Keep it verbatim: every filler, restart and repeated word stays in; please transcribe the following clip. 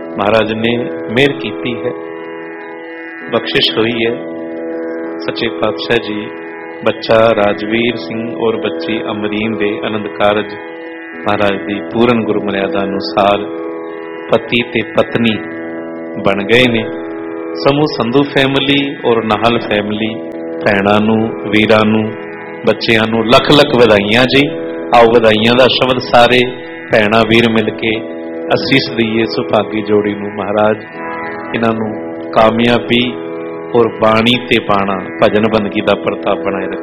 महाराज ने मेहर कीती है, बख्शिश हुई है। सच्चे पातशाह जी बच्चा राजवीर सिंह और बच्ची अमरीन दे आनंद कारज महाराज की पूर्ण गुरु मर्यादा अनुसार पति ते पत्नी बन गए ने। समूह संधू फैमिली और नाहल फैमिली भैणां नूं वीरां नूं बच्चियां नूं लख लख वधाइयां जी। आओ वधाइयां दा शब्द सारे भैणां वीर मिल के असीस दईए सुभागी जोड़ी नूं। महाराज इन्हां नूं कामयाबी और बाणी ते बाणा भजन बंदगी दा प्रताप बनाए रखे।